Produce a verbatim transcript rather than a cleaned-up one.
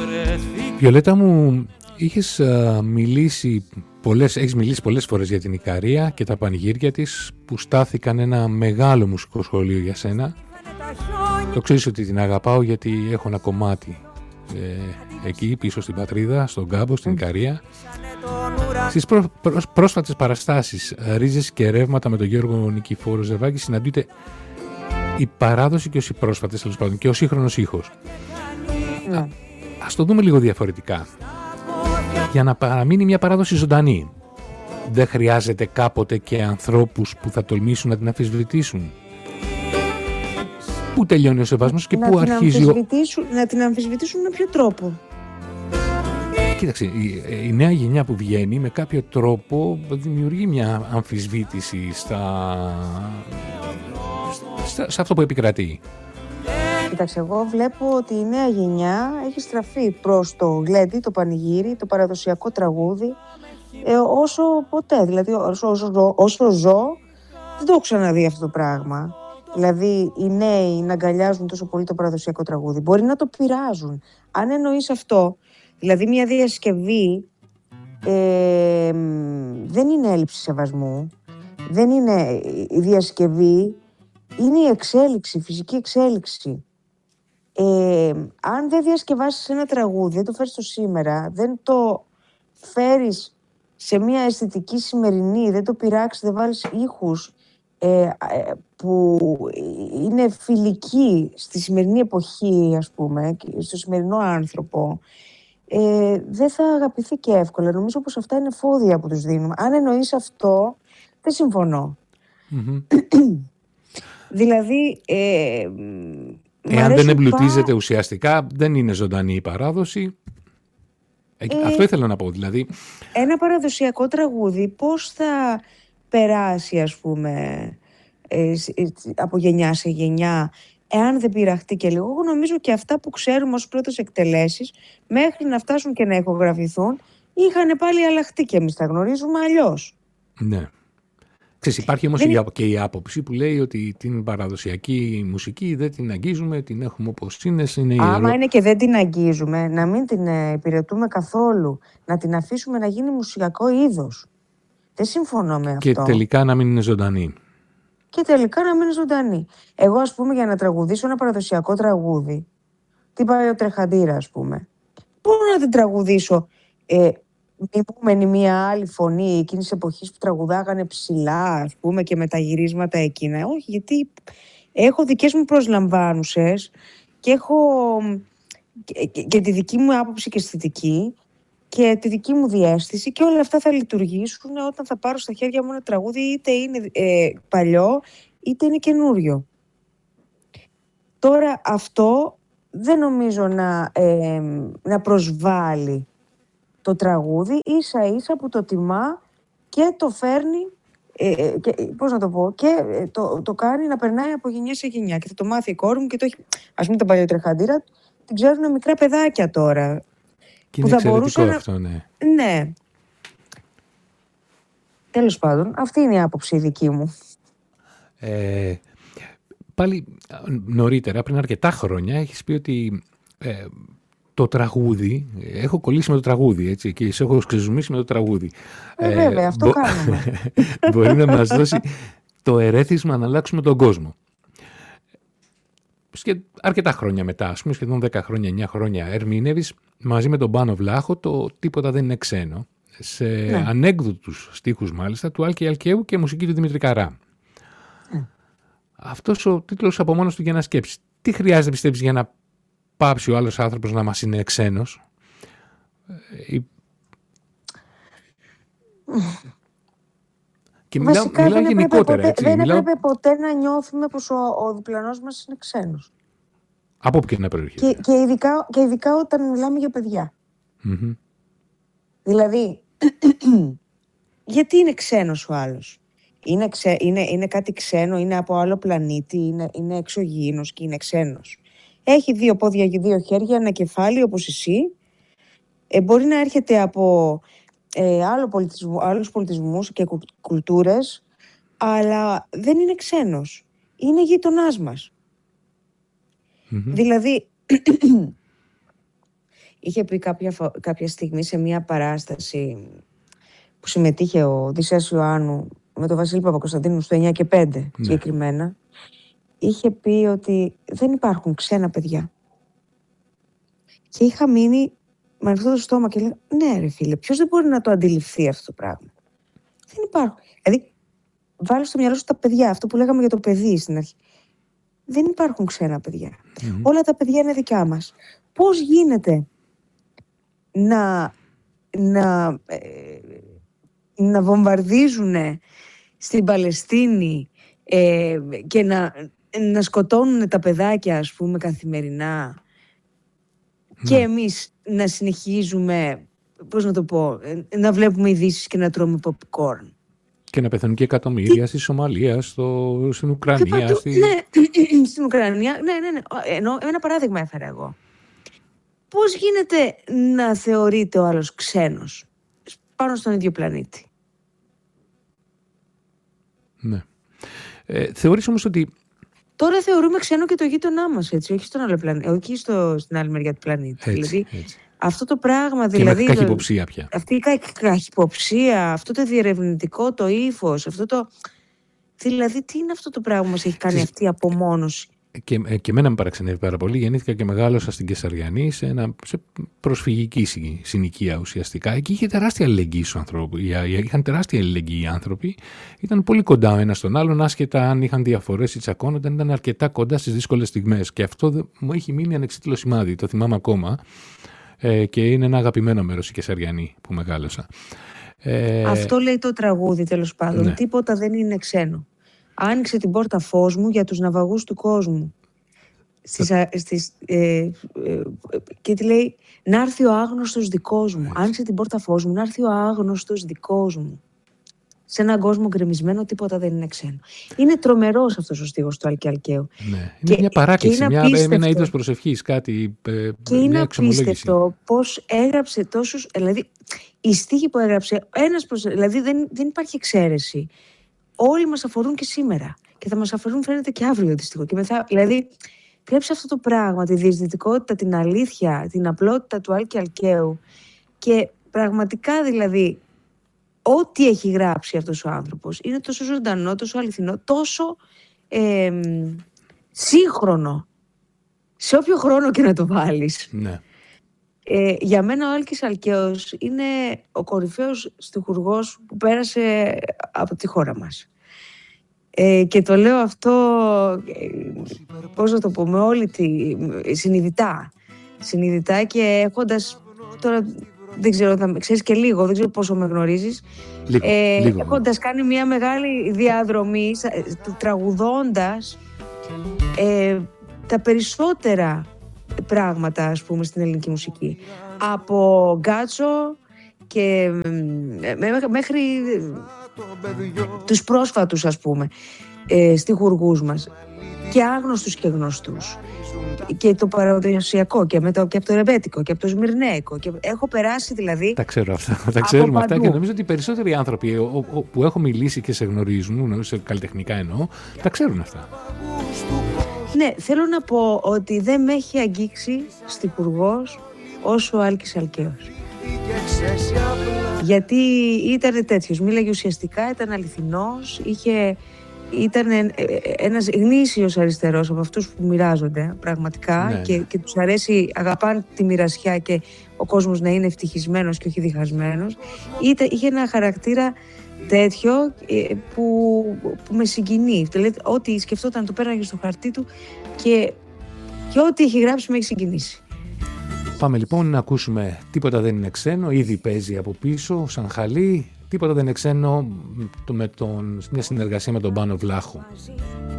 Βιολέτα μου, είχες α, μιλήσει πολλές, έχεις μιλήσει πολλές φορές για την Ικαρία και τα πανηγύρια της που στάθηκαν ένα μεγάλο μουσικό σχολείο για σένα. Το ξέρεις ότι την αγαπάω γιατί έχω ένα κομμάτι ε, εκεί πίσω στην πατρίδα, στον Κάμπο, στην Ικαρία. Στις πρό, πρό, πρόσφατες παραστάσεις Ρίζες και Ρεύματα με τον Γιώργο Νικηφόρο Ζερβάκη συναντούνται η παράδοση και όσοι πρόσφατες τέλος πάντων και ο σύγχρονος ήχος. Ναι. Α, ας το δούμε λίγο διαφορετικά. Για να παραμείνει μια παράδοση ζωντανή, δεν χρειάζεται κάποτε και ανθρώπους που θα τολμήσουν να την αμφισβητήσουν? Πού τελειώνει ο σεβασμός και πού αρχίζει ο... Να την αμφισβητήσουν με ποιο τρόπο? Κοίταξε, η, η νέα γενιά που βγαίνει με κάποιο τρόπο δημιουργεί μια αμφισβήτηση στα... στα... σε αυτό που επικρατεί. Κοίταξε, εγώ βλέπω ότι η νέα γενιά έχει στραφεί προς το γλέντι, το πανηγύρι, το παραδοσιακό τραγούδι, ε, όσο ποτέ. Δηλαδή, όσο, όσο, όσο ζω, δεν το έχω ξαναδεί αυτό το πράγμα. Δηλαδή, οι νέοι να αγκαλιάζουν τόσο πολύ το παραδοσιακό τραγούδι. Μπορεί να το πειράζουν. Αν εννοείς αυτό, δηλαδή μια διασκευή ε, δεν είναι έλλειψη σεβασμού, δεν είναι η διασκευή, είναι η εξέλιξη, η φυσική εξέλιξη. Ε, αν δεν διασκευάσεις ένα τραγούδι, δεν το φέρεις στο σήμερα, δεν το φέρεις σε μια αισθητική σημερινή, δεν το πειράξεις, δεν βάλεις ήχους ε, ε, που είναι φιλικοί στη σημερινή εποχή, ας πούμε, στο σημερινό άνθρωπο, ε, δεν θα αγαπηθεί και εύκολα. Νομίζω πως αυτά είναι φόδια που τους δίνουμε. Αν εννοείς αυτό, δεν συμφωνώ. Mm-hmm. Δηλαδή... Ε, Εάν δεν εμπλουτίζεται πά... ουσιαστικά, δεν είναι ζωντανή η παράδοση. Ε, αυτό ήθελα να πω, δηλαδή. Ένα παραδοσιακό τραγούδι πώς θα περάσει, ας πούμε, ε, από γενιά σε γενιά, εάν δεν πειραχτεί και λίγο? Εγώ νομίζω και αυτά που ξέρουμε ως πρώτες εκτελέσεις, μέχρι να φτάσουν και να ηχογραφηθούν, είχαν πάλι αλλάχτεί και εμείς τα γνωρίζουμε αλλιώς. Ναι. Ξέρεις, υπάρχει όμως δεν... και η άποψη που λέει ότι την παραδοσιακή μουσική δεν την αγγίζουμε, την έχουμε όπως είναι. είναι Άμα ιερό... είναι και δεν την αγγίζουμε, να μην την υπηρετούμε καθόλου, να την αφήσουμε να γίνει μουσιακό είδος. Δεν συμφωνώ με και αυτό. Και τελικά να μην είναι ζωντανή. Και τελικά να μην είναι ζωντανή. Εγώ, ας πούμε, για να τραγουδήσω ένα παραδοσιακό τραγούδι, την Παλαιοτρεχαντήρα, ας πούμε, μπορώ να την τραγουδήσω ε, μιμούμενη μία άλλη φωνή εκείνης της εποχής που τραγουδάγανε ψηλά, ας πούμε, και με τα γυρίσματα εκείνα? Όχι, γιατί έχω δικές μου προσλαμβάνουσες και έχω και, και, και τη δική μου άποψη και αισθητική και τη δική μου διαίσθηση, και όλα αυτά θα λειτουργήσουν όταν θα πάρω στα χέρια μου ένα τραγούδι, είτε είναι ε, παλιό είτε είναι καινούριο. Τώρα αυτό δεν νομίζω να, ε, να προσβάλλει το τραγούδι, ίσα ίσα που το τιμά και το φέρνει, ε, και, πώς να το πω, και το, το κάνει να περνάει από γενιά σε γενιά. Και θα το μάθει η κόρη μου και το έχει, ας πούμε, τα Παλαιοτρεχαντήρα την ξέρουν μικρά παιδάκια τώρα. Και είναι εξαιρετικό αυτό, ναι. Ναι. Τέλος πάντων, αυτή είναι η άποψη δική μου. Ε, πάλι νωρίτερα, πριν αρκετά χρόνια, έχεις πει ότι ε, το τραγούδι, έχω κολλήσει με το τραγούδι, έτσι, και σε έχω ξεζουμίσει με το τραγούδι. Ε, βέβαια, αυτό μπο... κάνουμε. Μπορεί να μας δώσει το ερέθισμα να αλλάξουμε τον κόσμο. Και αρκετά χρόνια μετά, ας πούμε, σχεδόν δέκα χρόνια, εννιά χρόνια, ερμηνεύεις μαζί με τον Πάνο Βλάχο το «Τίποτα δεν είναι ξένο», σε ναι. ανέκδοτους στίχους μάλιστα, του Άλκη Αλκαίου και μουσική του Δημήτρη Καρά. Mm. Αυτός ο τίτλος από μόνος του για να σκέψεις. Τι χρειάζεται, πιστεύεις, για να πάψει ο άλλος άνθρωπος να μας είναι ξένος? Mm. Και μιλάω, Βασικά, μιλάω δεν γενικότερα, ποτέ, έτσι. Δεν μιλάω... έπρεπε ποτέ να νιώθουμε πως ο, ο διπλανός μας είναι ξένος. Από όπου και να προέρχεται. Και, και, ειδικά, και ειδικά όταν μιλάμε για παιδιά. Mm-hmm. Δηλαδή, γιατί είναι ξένος ο άλλος? Είναι, ξέ, είναι, είναι κάτι ξένο, είναι από άλλο πλανήτη, είναι, είναι εξωγήινος και είναι ξένος. Έχει δύο πόδια και δύο χέρια, ένα κεφάλι όπως εσύ. Ε, μπορεί να έρχεται από ε, άλλο πολιτισμού, άλλους πολιτισμούς και κουλτούρες, αλλά δεν είναι ξένος. Είναι γείτονάς μας. Mm-hmm. Δηλαδή, είχε πει κάποια, κάποια στιγμή σε μια παράσταση που συμμετείχε ο Οδυσσέας Ιωάννου με τον Βασίλη Παπακοσταντίνου στο εννιά και πέντε ναι. συγκεκριμένα, είχε πει ότι δεν υπάρχουν ξένα παιδιά. Και είχα μείνει με ανοιχτό το στόμα και λέω, ναι ρε φίλε, ποιος δεν μπορεί να το αντιληφθεί αυτό το πράγμα. Δεν υπάρχουν. Δηλαδή, βάλε στο μυαλό σου τα παιδιά, αυτό που λέγαμε για το παιδί στην αρχή. Δεν υπάρχουν ξένα παιδιά. Mm-hmm. Όλα τα παιδιά είναι δικά μας. Πώς γίνεται να, να, ε, να βομβαρδίζουν στην Παλαιστίνη ε, και να, να σκοτώνουν τα παιδάκια, ας πούμε, καθημερινά mm. και εμείς να συνεχίζουμε, πώς να το πω, να βλέπουμε ειδήσεις και να τρώμε popcorn. Και να πεθαίνουν και εκατομμύρια στη Σομαλία, στο, στην Ουκρανία. Πατώ, στη... Ναι, στην Ουκρανία. Ναι, ναι, ναι. Ενώ, ένα παράδειγμα έφερα εγώ. Πώς γίνεται να θεωρείται ο άλλος ξένος πάνω στον ίδιο πλανήτη. Ναι. Ε, θεωρείς όμως ότι... Τώρα θεωρούμε ξένο και το γείτονά μας, έτσι, όχι, στον άλλο πλανήτη, όχι στο, στην άλλη μεριά του πλανήτη. Έτσι, δηλαδή, έτσι. Αυτό το πράγμα, δηλαδή... Και με καχυποψία πια. Αυτή η καχυποψία, αυτό το διερευνητικό, το ύφος, αυτό το... Δηλαδή, τι είναι αυτό το πράγμα που μας έχει κάνει αυτή η απομόνωση. Και, και εμένα με παραξενεύει πάρα πολύ. Γεννήθηκα και μεγάλωσα στην Κεσαριανή, σε, ένα, σε προσφυγική συνοικία ουσιαστικά. Εκεί είχε τεράστια αλληλεγγύη στους ανθρώπους. Είχαν τεράστια αλληλεγγύη οι άνθρωποι. Ήταν πολύ κοντά ο ένας στον άλλον, άσχετα αν είχαν διαφορές ή τσακώνονταν, ήταν αρκετά κοντά στις δύσκολες στιγμές. Και αυτό μου έχει μείνει ανεξίτηλο σημάδι. Το θυμάμαι ακόμα. Ε, και είναι ένα αγαπημένο μέρος η Κεσαριανή που μεγάλωσα. Ε, αυτό λέει το τραγούδι, τέλος πάντων. Ναι. Τίποτα δεν είναι ξένο. Άνοιξε την πόρτα φως μου για τους ναυαγούς του κόσμου. Στις, στις, ε, ε, και τι λέει, να έρθει ο άγνωστος δικός μου. Έτσι. Άνοιξε την πόρτα φως μου, να έρθει ο άγνωστος δικός μου. Σε έναν κόσμο γκρεμισμένο, τίποτα δεν είναι ξένο. Είναι τρομερός αυτός ο στίχος του Άλκη Αλκαίου. Ναι. Είναι και, μια παράκληση, μια, ένα είδος προσευχής, κάτι, και είναι απίστευτο πώς έγραψε τόσους. Δηλαδή, οι στίχοι που έγραψε, ένας προς, δηλαδή δεν, δεν υπάρχει εξαίρεση. Όλοι μας αφορούν και σήμερα. Και θα μας αφορούν, φαίνεται, και αύριο δυστυχώς. Και μετά, δηλαδή, βλέψε αυτό το πράγμα, τη διαισθητικότητα, την αλήθεια, την απλότητα του Άλκη Αλκαίου. Και πραγματικά, δηλαδή, ό,τι έχει γράψει αυτός ο άνθρωπος είναι τόσο ζωντανό, τόσο αληθινό, τόσο ε, σύγχρονο. Σε όποιο χρόνο και να το βάλεις. Ναι. Ε, για μένα ο Άλκης Αλκαίος είναι ο κορυφαίος στιχουργός που πέρασε από τη χώρα μας. Ε, και το λέω αυτό, ε, πώς να το πω, με όλη τη... συνειδητά. Συνειδητά και έχοντας τώρα... Δεν ξέρω, θα, ξέρεις και λίγο, δεν ξέρω πόσο με γνωρίζεις. Λίγο, ε, λίγο. Έχοντας κάνει μια μεγάλη διαδρομή, τραγουδώντας ε, τα περισσότερα πράγματα, ας πούμε, στην ελληνική μουσική. Από γκάτσο και ε, μέχρι τους πρόσφατους, ας πούμε, ε, στιχουργούς μας. Και άγνωστους και γνωστούς. Και το παραδοσιακό και, με το, και από το ρεμπέτικο και από το σμυρνέικο. Και έχω περάσει δηλαδή. Τα ξέρω αυτά. Τα ξέρουμε αυτά και νομίζω ότι οι περισσότεροι άνθρωποι ο, ο, που έχω μιλήσει και σε γνωρίζουν, σε καλλιτεχνικά εννοώ, τα ξέρουν αυτά. Ναι, θέλω να πω ότι δεν με έχει αγγίξει στιχουργός όσο ο Άλκης Αλκαίος. Γιατί ήταν τέτοιος, μίλαγε ουσιαστικά, ήταν αληθινός, είχε. Ήταν ένας γνήσιος αριστερός από αυτούς που μοιράζονται πραγματικά, ναι, και, και τους αρέσει, αγαπάνε τη μοιρασιά και ο κόσμος να είναι ευτυχισμένος και όχι διχασμένος. Είτε, είχε ένα χαρακτήρα τέτοιο που, που με συγκινεί. Δηλαδή, ό,τι σκεφτόταν το πέραγε στο χαρτί του και, και ό,τι έχει γράψει με έχει συγκινήσει. Πάμε λοιπόν να ακούσουμε «Τίποτα δεν είναι ξένο», ήδη παίζει από πίσω, σαν χαλί. Τίποτα δεν είναι ξένο με τον, μια συνεργασία με τον Πάνο Βλάχο.